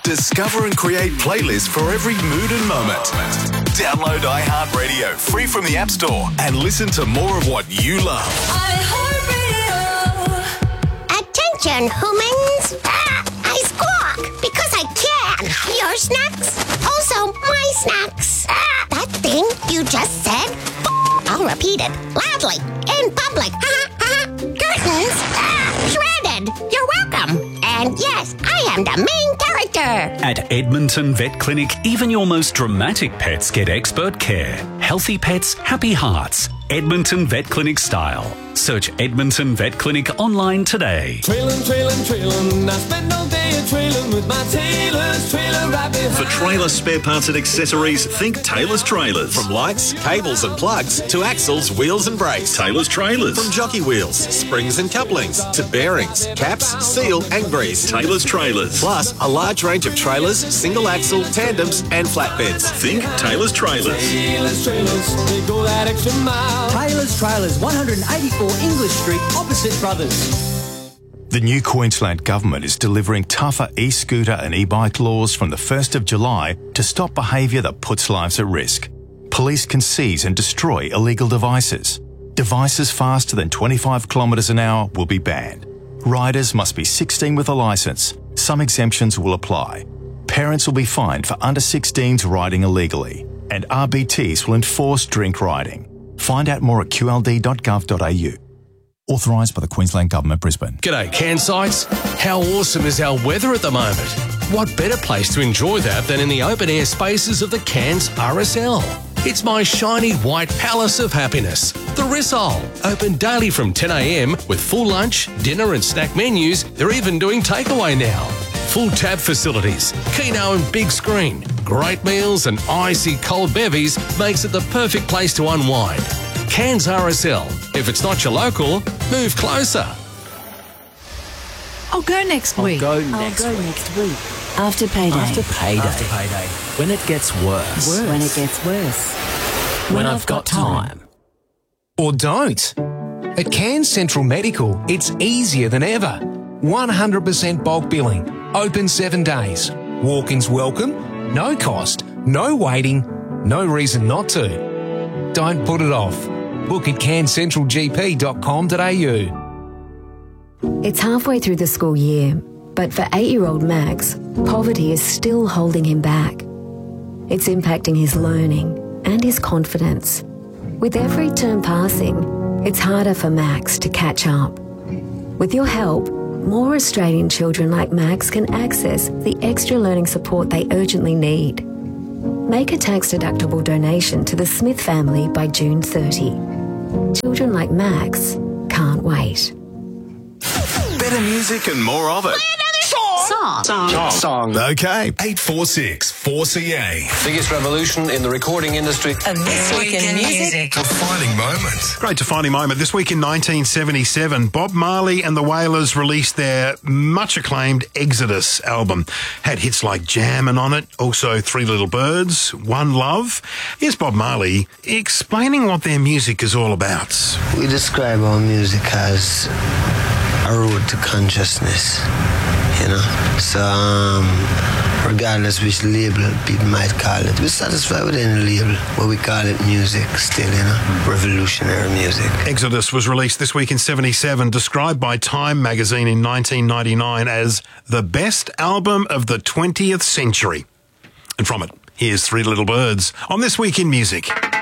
Discover and create playlists for every mood and moment. Download iHeartRadio free from the App Store and listen to more of what you love. Attention, humans! I squawk because I can. Your snacks? Also my snacks. That thing you just said? I'll repeat it loudly in public. Curtains shredded. You're welcome. And yes, I am the main character. At Edmonton Vet Clinic, even your most dramatic pets get expert care. Healthy pets, happy hearts. Edmonton Vet Clinic style. Search Edmonton Vet Clinic online today. Trailin'. I spend all day a-trailin' with my Taylor's trailer right behind. For trailer spare parts and accessories, think Taylor's Trailers. From lights, cables and plugs to axles, wheels and brakes. Taylor's Trailers. From jockey wheels, springs and couplings to bearings, caps, seal and grease. Taylor's Trailers. Plus a large range of trailers, single axle, tandems and flatbeds. Think Taylor's Trailers. Taylor's trailers, they go that extra mile. Taylor's Trailers, 184 English Street, opposite Brothers. The new Queensland Government is delivering tougher e-scooter and e-bike laws from the 1st of July to stop behaviour that puts lives at risk. Police can seize and destroy illegal devices. Devices faster than 25 kilometres an hour will be banned. Riders must be 16 with a licence. Some exemptions will apply. Parents will be fined for under 16s riding illegally. And RBTs will enforce drink riding. Find out more at qld.gov.au. Authorised by the Queensland Government, Brisbane. G'day, Cairnsites. How awesome is our weather at the moment? What better place to enjoy that than in the open-air spaces of the Cairns RSL? It's my shiny white palace of happiness, the Rissole. Open daily from 10 a.m. with full lunch, dinner and snack menus. They're even doing takeaway now. Full tab facilities, keno and big screen, great meals and icy cold bevies makes it the perfect place to unwind. Cairns RSL. If it's not your local, move closer. I'll go next week. I'll go next week. After payday. When it gets worse. When it gets worse. When I've got time. Or don't. At Cairns Central Medical, it's easier than ever. 100% bulk billing. Open 7 days. Walk-ins welcome. No cost. No waiting. No reason not to. Don't put it off. Book at cairnscentralgp.com.au. It's halfway through the school year, but for 8-year-old Max, poverty is still holding him back. It's impacting his learning and his confidence. With every term passing, it's harder for Max to catch up. With your help, more Australian children like Max can access the extra learning support they urgently need. Make a tax-deductible donation to the Smith family by June 30. Children like Max can't wait. Better music and more of it. Song. Okay. 846 4CA. Biggest revolution in the recording industry. And this week in music. Defining moment. Great defining moment. This week in 1977, Bob Marley and the Wailers released their much-acclaimed Exodus album. Had hits like Jammin' on it, also Three Little Birds, One Love. Here's Bob Marley explaining what their music is all about. We describe our music as a road to consciousness, you know. So, regardless which label people might call it, we're satisfied with any label, but we call it music still, you know, revolutionary music. Exodus was released this week in 77, described by Time magazine in 1999 as the best album of the 20th century. And from it, here's Three Little Birds on This Week in Music.